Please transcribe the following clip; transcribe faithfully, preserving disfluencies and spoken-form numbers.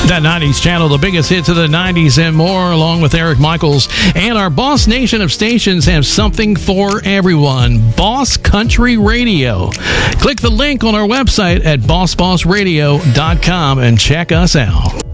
That nineties channel, the biggest hits of the nineties and more, along with Eric Michaels. And our Boss Nation of stations have something for everyone. Boss Country Radio. Click the link on our website at boss boss radio dot com and check us out.